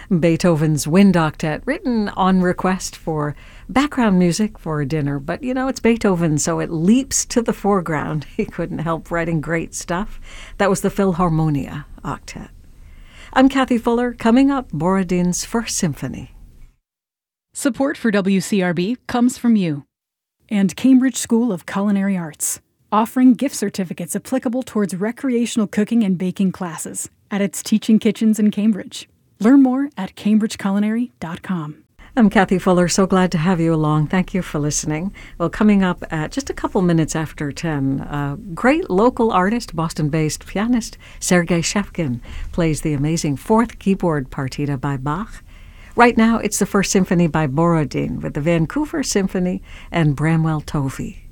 Beethoven's Wind Octet, written on request for background music for dinner. But, it's Beethoven, so it leaps to the foreground. He couldn't help writing great stuff. That was the Philharmonia Octet. I'm Kathy Fuller. Coming up, Borodin's First Symphony. Support for WCRB comes from you and Cambridge School of Culinary Arts, offering gift certificates applicable towards recreational cooking and baking classes at its teaching kitchens in Cambridge. Learn more at cambridgeculinary.com. I'm Kathy Fuller. So glad to have you along. Thank you for listening. Well, coming up at just a couple minutes after 10, a great local artist, Boston-based pianist Sergei Shevkin plays the amazing Fourth Keyboard Partita by Bach. Right now, it's the First Symphony by Borodin with the Vancouver Symphony and Bramwell Tovey.